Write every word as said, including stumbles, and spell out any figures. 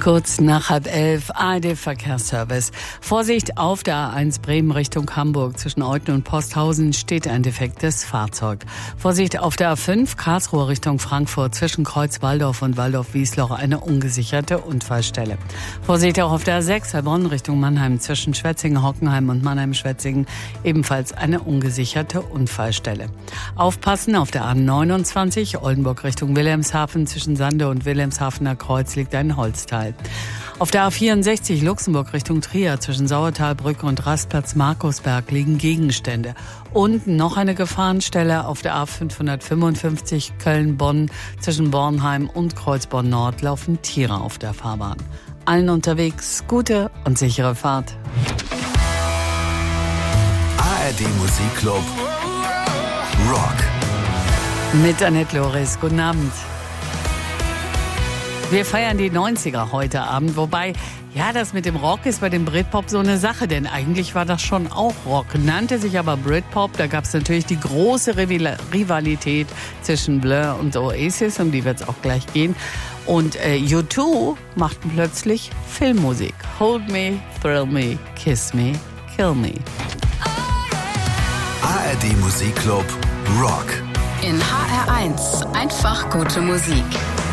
Kurz nach halb elf, A R D-Verkehrsservice. Vorsicht, auf der A eins Bremen Richtung Hamburg. Zwischen Euten und Posthausen steht ein defektes Fahrzeug. Vorsicht, auf der A fünf Karlsruhe Richtung Frankfurt. Zwischen Kreuz Walldorf und Walldorf-Wiesloch eine ungesicherte Unfallstelle. Vorsicht auch auf der A sechs Heilbronn Richtung Mannheim. Zwischen Schwetzingen-Hockenheim und Mannheim-Schwetzingen ebenfalls eine ungesicherte Unfallstelle. Aufpassen, auf der A neunundzwanzig Oldenburg Richtung Wilhelmshaven. Zwischen Sande und Wilhelmshavener Kreuz liegt ein Holzteil. Auf der A vierundsechzig Luxemburg Richtung Trier zwischen Sauertalbrücke und Rastplatz Markusberg liegen Gegenstände. Und noch eine Gefahrenstelle auf der A fünfhundertfünfundfünfzig Köln-Bonn zwischen Bornheim und Kreuzborn Nord laufen Tiere auf der Fahrbahn. Allen unterwegs gute und sichere Fahrt. A R D Musikclub Rock mit Annette Loris. Guten Abend. Wir feiern die neunziger heute Abend, wobei, ja, das mit dem Rock ist bei dem Britpop so eine Sache, denn eigentlich war das schon auch Rock, nannte sich aber Britpop. Da gab es natürlich die große Rivalität zwischen Blur und Oasis, um die wird es auch gleich gehen. Und äh, U zwei machten plötzlich Filmmusik. Hold me, thrill me, kiss me, kill me. A R D Musikclub Rock. In H R eins einfach gute Musik.